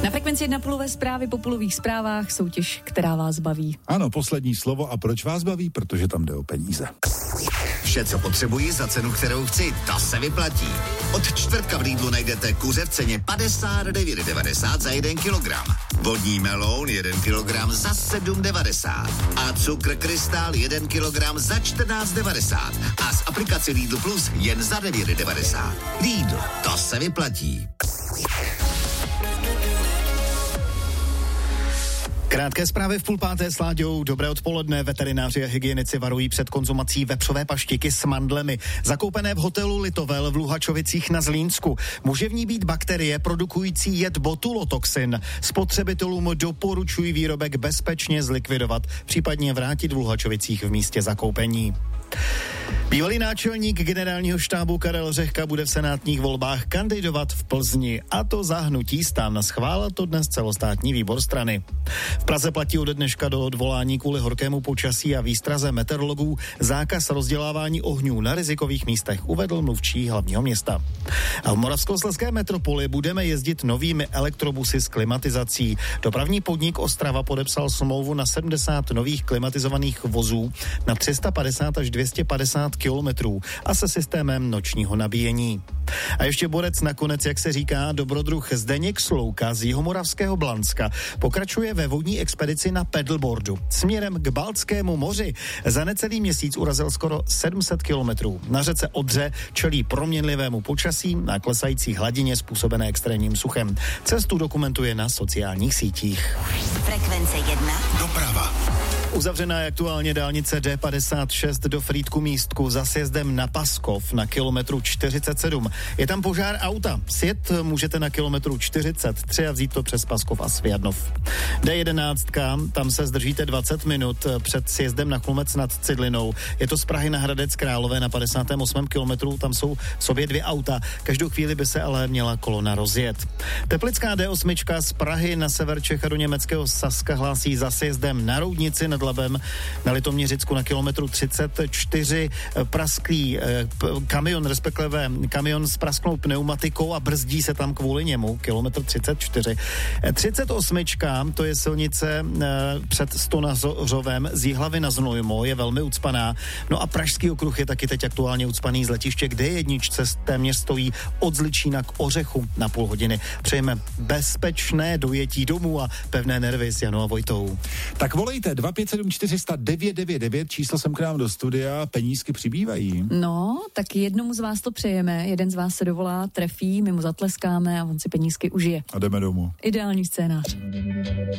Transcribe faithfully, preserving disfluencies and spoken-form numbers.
Na Frekvenci jedna půlové zprávy po půlových zprávách, soutěž, která vás baví. Ano, poslední slovo. A proč vás baví? Protože tam jde o peníze. Vše, co potřebuji za cenu, kterou chci, to se vyplatí. Od čtvrtka v Lidlu najdete kuře v ceně padesát devět devadesát za jeden kilogram. Vodní meloun jeden kilogram za sedm devadesát. A cukr krystal jeden kilogram za čtrnáct devadesát. A z aplikace Lidl Plus jen za devět devadesát. Lidl, to se vyplatí. Krátké zprávy v půl páté s Láďou. Dobré odpoledne. Veterináři a hygienici varují před konzumací vepřové paštiky s mandlemi. Zakoupené v hotelu Litovel v Luhačovicích na Zlínsku. Může v ní být bakterie produkující jed botulotoxin. Spotřebitelům doporučují výrobek bezpečně zlikvidovat, případně vrátit v Luhačovicích v místě zakoupení. Bývalý náčelník generálního štábu Karel Řehka bude v senátních volbách kandidovat v Plzni, a to za hnutí STAN. Schválil to dnes celostátní výbor strany. V Praze platí ode dneška do odvolání kvůli horkému počasí a výstraze meteorologů zákaz rozdělávání ohňů na rizikových místech, uvedl mluvčí hlavního města. A v moravskoslezské metropoli budeme jezdit novými elektrobusy s klimatizací. Dopravní podnik Ostrava podepsal smlouvu na sedmdesát nových klimatizovaných vozů na tři sta padesát až dvě stě padesát kilometrů a se systémem nočního nabíjení. A ještě borec nakonec, jak se říká, dobrodruh Zdeněk Slouka z jihomoravského Blanska pokračuje ve vodní expedici na paddleboardu směrem k Baltskému moři. Za necelý měsíc urazil skoro sedm set kilometrů. Na řece Odře čelí proměnlivému počasí a klesající hladině způsobené extrémním suchem. Cestu dokumentuje na sociálních sítích. Frekvence jedna. Doprava. Uzavřená je aktuálně dálnice D padesát šest do Frýdku Místku za sjezdem na Paskov na kilometru čtyřicet sedm. Je tam požár auta. Sjet můžete na kilometru čtyřicet tři a vzít to přes Paskov a Sviadnov. D jedenáct, tam se zdržíte dvacet minut před sjezdem na Chlumec nad Cidlinou. Je to z Prahy na Hradec Králové na padesátém osmém kilometru. Tam jsou v sobě dvě auta. Každou chvíli by se ale měla kolona rozjet. Teplická D osm z Prahy na sever Čech a do německého Saska hlásí za sjezdem na Roudnici nad Labem na Litoměřicku na kilometru třicet čtyři prasklý eh, kamion, respektive kamion s prasklou pneumatikou a brzdí se tam kvůli němu, kilometr třicet čtyři. třicet osm, to je silnice eh, před Stonařovem z Jihlavy na Znojmo, je velmi ucpaná. No a Pražský okruh je taky teď aktuálně ucpaný z letiště, kde jedničce téměř stojí od Zličína k Ořechu na půl hodiny. Přejeme bezpečné dojetí domů a pevné nervy s Janou a Vojtou. Tak volejte dva pět sedm čtyři sta devět devět devět, číslo sem k nám do studia, penízky přibývají. No, tak jednomu z vás to přejeme, jeden z vás se dovolá, trefí, my mu zatleskáme a on si penízky užije. A jdeme domů. Ideální scénář.